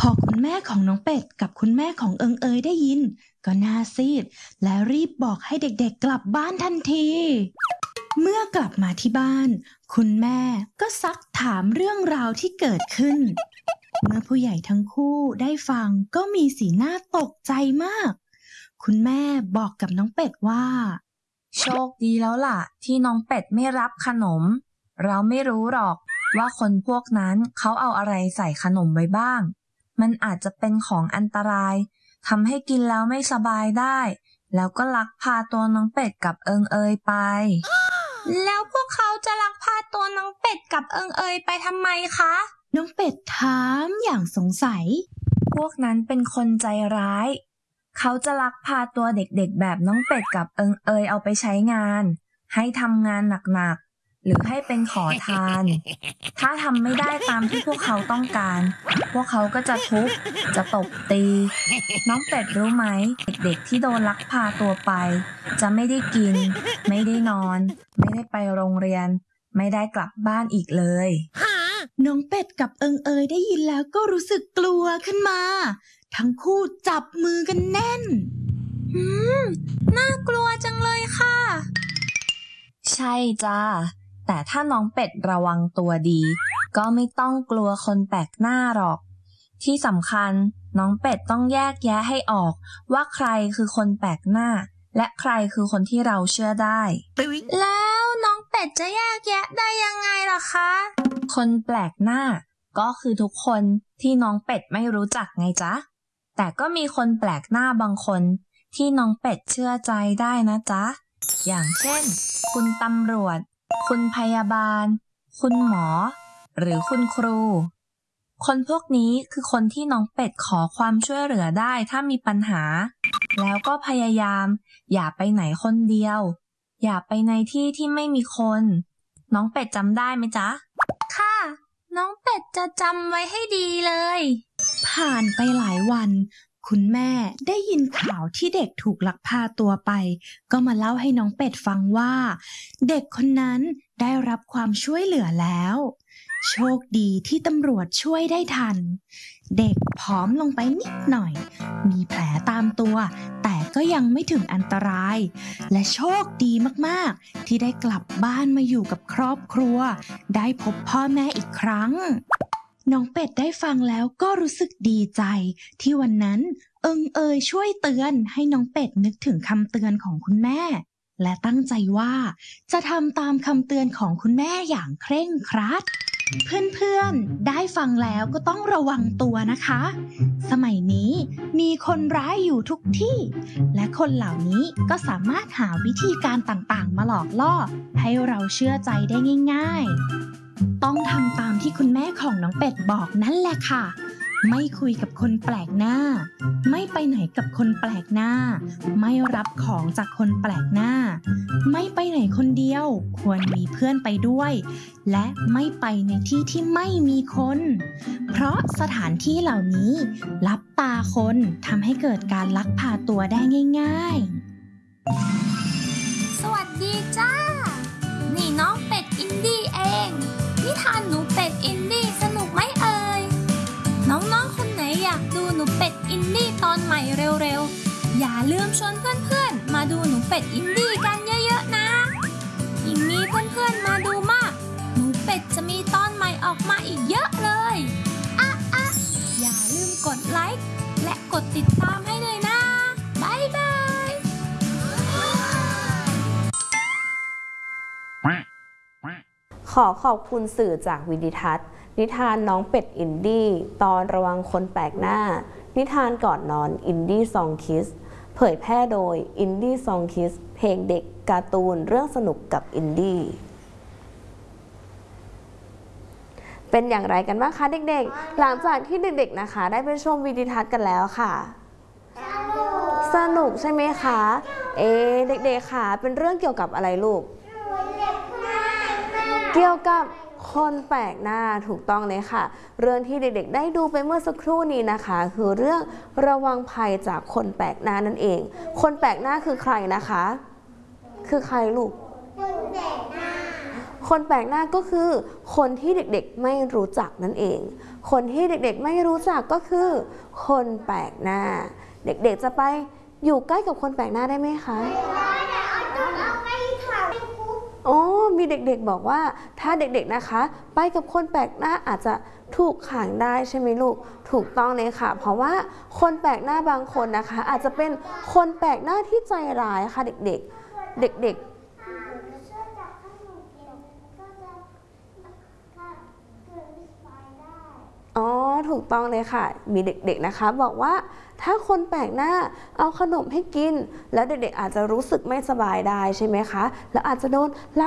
พอคุณแม่ของน้องเป็ดกับคุณแม่ของเอิงเอยได้ยินก็หน้าซีดและรีบบอกให้เด็กๆกลับบ้านทันทีเมื่อกลับมาที่บ้านคุณแม่ก็ซักถามเรื่องราวที่เกิดขึ้นเมื่อผู้ใหญ่ทั้งคู่ได้ฟังก็มีสีหน้าตกใจมากคุณแม่บอกกับน้องเป็ดว่าโชคดีแล้วล่ะที่น้องเป็ดไม่รับขนมเราไม่รู้หรอกว่าคนพวกนั้นเขาเอาอะไรใส่ขนมไว้บ้างมันอาจจะเป็นของอันตรายทำให้กินแล้วไม่สบายได้แล้วก็ลักพาตัวน้องเป็ดกับเอิงเอยไปแล้วพวกเขาจะลักพาตัวน้องเป็ดกับเอิงเอยไปทำไมคะน้องเป็ดถามอย่างสงสัยพวกนั้นเป็นคนใจร้ายเขาจะลักพาตัวเด็กๆแบบน้องเป็ดกับเอิงเอยเอาไปใช้งานให้ทำงานหนักๆหรือให้เป็นขอทานถ้าทำไม่ได้ตามที่พวกเขาต้องการพวกเขาก็จะทุบจะตบตีน้องเป็ดรู้ไหมเด็กๆที่โดนลักพาตัวไปจะไม่ได้กินไม่ได้นอนไม่ได้ไปโรงเรียนไม่ได้กลับบ้านอีกเลยน้องเป็ดกับเอิงเอยได้ยินแล้วก็รู้สึกกลัวขึ้นมาทั้งคู่จับมือกันแน่นน่ากลัวจังเลยค่ะใช่จ้าแต่ถ้าน้องเป็ดระวังตัวดีก็ไม่ต้องกลัวคนแปลกหน้าหรอกที่สำคัญน้องเป็ดต้องแยกแยะให้ออกว่าใครคือคนแปลกหน้าและใครคือคนที่เราเชื่อได้แล้วน้องเป็ดจะแยกแยะได้ยังไงล่ะคะคนแปลกหน้าก็คือทุกคนที่น้องเป็ดไม่รู้จักไงจ๊ะแต่ก็มีคนแปลกหน้าบางคนที่น้องเป็ดเชื่อใจได้นะจ๊ะอย่างเช่นคุณตำรวจคุณพยาบาลคุณหมอหรือคุณครูคนพวกนี้คือคนที่น้องเป็ดขอความช่วยเหลือได้ถ้ามีปัญหาแล้วก็พยายามอย่าไปไหนคนเดียวอย่าไปในที่ที่ไม่มีคนน้องเป็ดจำได้ไหมจ๊ะค่ะน้องเป็ดจะจำไว้ให้ดีเลยผ่านไปหลายวันคุณแม่ได้ยินข่าวที่เด็กถูกลักพาตัวไปก็มาเล่าให้น้องเป็ดฟังว่าเด็กคนนั้นได้รับความช่วยเหลือแล้วโชคดีที่ตำรวจช่วยได้ทันเด็กผอมลงไปนิดหน่อยมีแผลตามตัวแต่ก็ยังไม่ถึงอันตรายและโชคดีมากๆที่ได้กลับบ้านมาอยู่กับครอบครัวได้พบพ่อแม่อีกครั้งน้องเป็ดได้ฟังแล้วก็รู้สึกดีใจที่วันนั้นเอิงเอยช่วยเตือนให้น้องเป็ดนึกถึงคำเตือนของคุณแม่และตั้งใจว่าจะทำตามคำเตือนของคุณแม่อย่างเคร่งครัดเพื่อนๆได้ฟังแล้วก็ต้องระวังตัวนะคะสมัยนี้มีคนร้ายอยู่ทุกที่และคนเหล่านี้ก็สามารถหาวิธีการต่างๆมาหลอกล่อให้เราเชื่อใจได้ง่ายๆต้องทำตามที่คุณแม่ของน้องเป็ดบอกนั่นแหละค่ะไม่คุยกับคนแปลกหน้าไม่ไปไหนกับคนแปลกหน้าไม่รับของจากคนแปลกหน้าไม่ไปไหนคนเดียวควรมีเพื่อนไปด้วยและไม่ไปในที่ที่ไม่มีคนเพราะสถานที่เหล่านี้ลับตาคนทำให้เกิดการลักพาตัวได้ง่ายๆสวัสดีจ้านี่น้องเป็ดอินดี้เองนิทานหนูเป็ดอินดี้สนุกไหมเอ่ยน้องๆคนไหนอยากดูหนูเป็ดอินดี้ตอนใหม่เร็วๆอย่าลืมชวนเพื่อนๆมาดูหนูเป็ดอินดี้กันเยอะๆนะยิ่งมีเพื่อนๆมาดูมากหนูเป็ดจะมีตอนใหม่ออกมาอีกเยอะเลยอย่าลืมกดไลค์และกดติดตามให้ด้วยนะบ๊ายบายขอบคุณสื่อจากวิดิทัศน์นิทานน้องเป็ดอินดี้ตอนระวังคนแปลกหน้านิทานก่อนนอนอินดี้ซองคิสเผยแพร่โดยอินดี้ซองคิสเพลงเด็กการ์ตูนเรื่องสนุกกับอินดี้เป็นอย่างไรกันบ้างคะเด็กๆหลังจากที่เด็กๆนะคะได้ไปชมวิดิทัศน์กันแล้วค่ะสนุกใช่ไหมคะเด็กๆค่ะเป็นเรื่องเกี่ยวกับอะไรลูกเกี่ยวกับคนแปลกหน้าถูกต้องเลยค่ะเรื่องที่เด็กๆได้ดูไปเมื่อสักครู่นี้นะคะคือเรื่องระวังภัยจากคนแปลกหน้านั่นเองคนแปลกหน้าคือใครนะคะคือใครลูกคนแปลกหน้าคนแปลกหน้าก็คือคนที่เด็กๆไม่รู้จักนั่นเอง คนที่เด็กๆไม่รู้จักก็คือคนแปลกหน้า เด็กๆจะไปอยู่ใกล้กับคนแปลกหน้าได้ไหมคะโอ้มีเด็กๆบอกว่าถ้าเด็กๆนะคะไปกับคนแปลกหน้าอาจจะถูกขังได้ใช่ไหมลูกถูกต้องเลยค่ะเพราะว่าคนแปลกหน้าบางคนนะคะอาจจะเป็นคนแปลกหน้าที่ใจร้ายค่ะเด็กๆเด็กๆอ๋อถูกต้องเลยค่ะมีเด็กๆนะคะบอกว่าถ้าคนแปลกหน้าเอาขนมให้กินแล้วเด็กๆอาจจะรู้สึกไม่สบายได้ใช่ไหมคะแล้วอาจจะโดนลั